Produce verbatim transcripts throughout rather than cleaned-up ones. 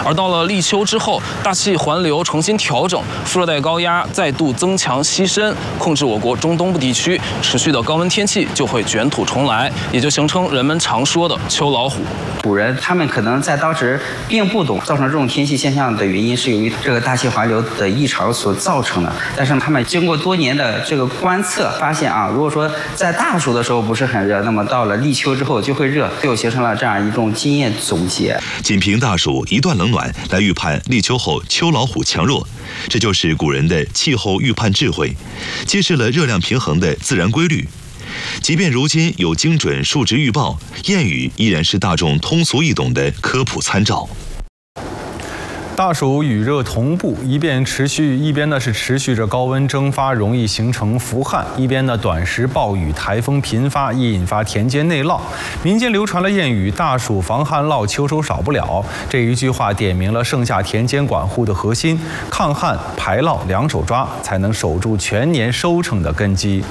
而到了立秋之后，大气环流重新调整，副热带高压再度增强西伸，控制我国中东部地区，持续的高温天气就会卷土重来，也就形成人们常说的秋老虎。 古人他们可能在当时并不懂造成这种天气现象的原因是由于这个大气环流的异常所造成的，但是他们经过多年的这个观测发现啊，如果说在大暑的时候不是很热，那么到了立秋之后就会热，就形成了这样一种经验总结。 仅凭大暑一段冷暖来预判立秋后秋老虎强弱，这就是古人的气候预判智慧，揭示了热量平衡的自然规律。即便如今有精准数值预报，谚语依然是大众通俗易懂的科普参照。 大暑雨热同步，一边持续，一边呢是持续着高温蒸发，容易形成伏旱；一边呢短时暴雨、台风频发，易引发田间内涝。民间流传了谚语“大暑防旱涝，秋收少不了”，这一句话点明了盛夏田间管护的核心：抗旱、排涝两手抓，才能守住全年收成的根基。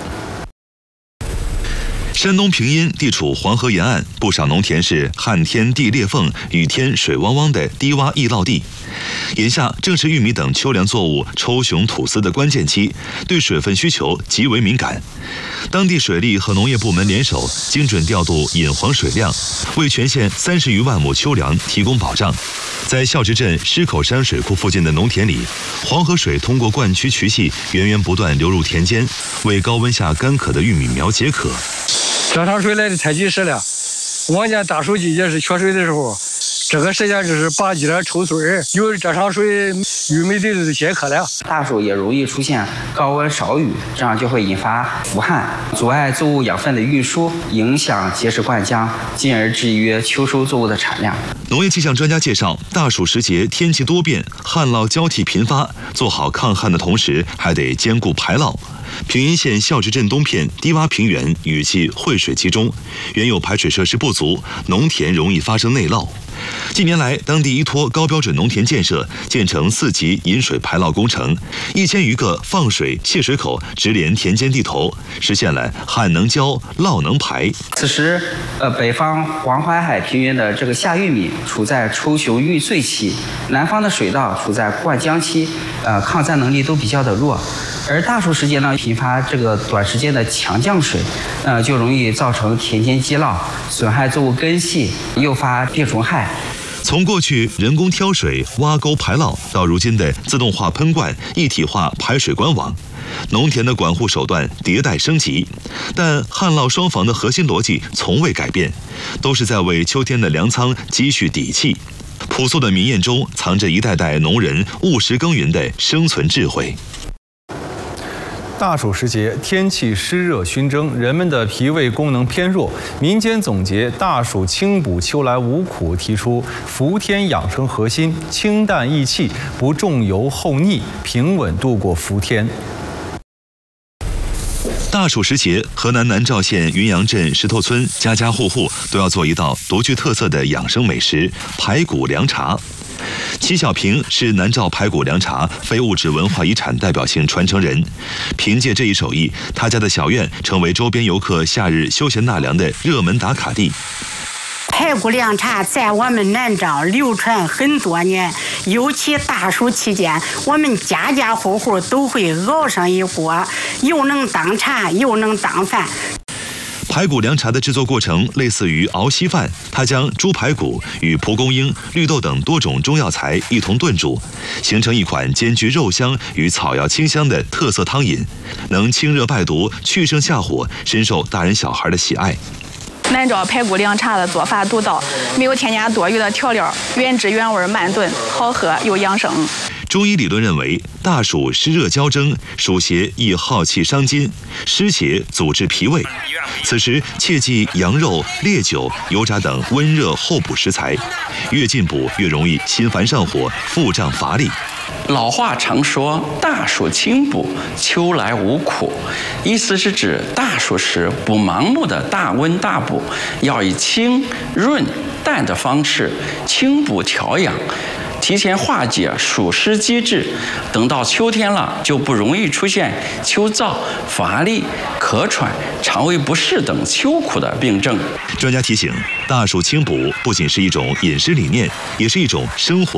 山东平阴地处黄河沿岸，不少农田是旱天地裂缝、雨天水汪汪的低洼易涝地。眼下正是玉米等秋粮作物抽雄吐丝的关键期，对水分需求极为敏感。当地水利和农业部门联手，精准调度引黄水量，为全县三十余万亩秋粮提供保障。在孝直镇狮口山水库附近的农田里，黄河水通过灌区渠系源源不断流入田间，为高温下干渴的玉米苗解渴。 这场水来的太及时了，往年大暑季节是缺水的时候，这个时间就是把鸡蛋抽穗儿，有这场水，玉米地都解渴了。 大暑也容易出现高温少雨，这样就会引发伏旱，阻碍作物养分的运输，影响碣石灌浆，进而制约秋收作物的产量。 农业气象专家介绍，大暑时节天气多变，旱涝交替频发，做好抗旱的同时，还得兼顾排涝。平阴县孝直镇东片低洼平原雨季汇水集中，原有排水设施不足，农田容易发生内涝。近年来，当地依托高标准农田建设，建成四级引水排涝工程，一千余个放水泄水口直连田间地头，实现了旱能浇、涝能排。 此时，呃，北方黄淮海平原的这个夏玉米处在抽雄育穗期，南方的水稻处在灌浆期，呃，抗灾能力都比较的弱。而大暑时节呢，频发这个短时间的强降水，呃，就容易造成田间积涝，损害作物根系，诱发病虫害。 从过去人工挑水、挖沟排涝，到如今的自动化喷灌、一体化排水管网，农田的管护手段迭代升级，但旱涝双防的核心逻辑从未改变，都是在为秋天的粮仓积蓄底气。朴素的民谚中藏着一代代农人务实耕耘的生存智慧。 大暑时节，天气湿热熏蒸，人们的脾胃功能偏弱。民间总结大暑清补，秋来无苦，提出伏天养生核心，清淡益气，不重油厚腻，平稳度过伏天。 大暑时节，河南南召县云阳镇石头村家家户户都要做一道独具特色的养生美食——排骨凉茶。齐小平是南诏排骨凉茶非物质文化遗产代表性传承人，凭借这一手艺，他家的小院成为周边游客夏日休闲纳凉的热门打卡地。 排骨凉茶在我们南诏流传很多年，尤其大暑期间，我们家家户户都会熬上一锅，又能当茶又能当饭。 排骨凉茶的制作过程类似于熬稀饭，它将猪排骨与蒲公英、绿豆等多种中药材一同炖煮，形成一款兼具肉香与草药清香的特色汤饮，能清热败毒、祛盛下火，深受大人小孩的喜爱。 南诏排骨凉茶的做法独到，没有添加多余的调料，原汁原味慢炖，好喝又养生。 中医理论认为，大暑湿热交蒸，暑邪易耗气伤筋，湿邪阻滞脾胃。此时切忌羊肉、烈酒、油炸等温热厚补食材，越进补越容易心烦上火、腹胀乏力。 老话常说大暑清补，秋来无苦，意思是指大暑时不盲目的大温大补，要以清润淡的方式清补调养，提前化解暑湿积滞，等到秋天了，就不容易出现秋燥、乏力、咳喘、肠胃不适等秋苦的病症。 专家提醒，大暑清补不仅是一种饮食理念，也是一种生活